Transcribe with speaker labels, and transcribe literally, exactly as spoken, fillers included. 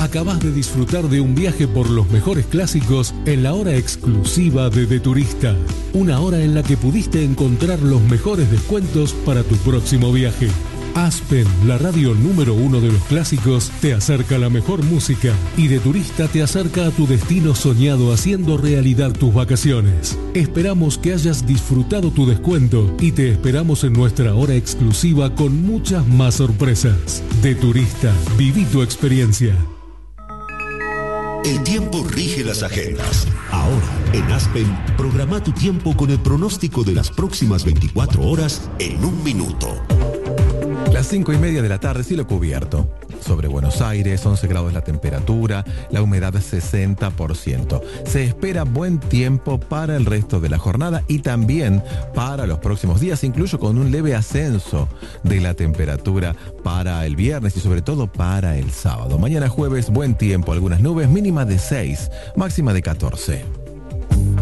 Speaker 1: Acabás de disfrutar de un viaje por los mejores clásicos en la hora exclusiva de De Turista. Una hora en la que pudiste encontrar los mejores descuentos para tu próximo viaje. Aspen, la radio número uno de los clásicos, te acerca la mejor música y De Turista te acerca a tu destino soñado haciendo realidad tus vacaciones. Esperamos que hayas disfrutado tu descuento y te esperamos en nuestra hora exclusiva con muchas más sorpresas. De Turista, viví tu experiencia.
Speaker 2: El tiempo rige las agendas. Ahora, en Aspen, programa tu tiempo con el pronóstico de las próximas veinticuatro horas en un minuto.
Speaker 3: Las cinco y media de la tarde, cielo cubierto. Sobre Buenos Aires, once grados la temperatura, la humedad sesenta por ciento. Se espera buen tiempo para el resto de la jornada y también para los próximos días, incluso con un leve ascenso de la temperatura para el viernes y sobre todo para el sábado. Mañana jueves, buen tiempo, algunas nubes, mínima de seis, máxima de catorce.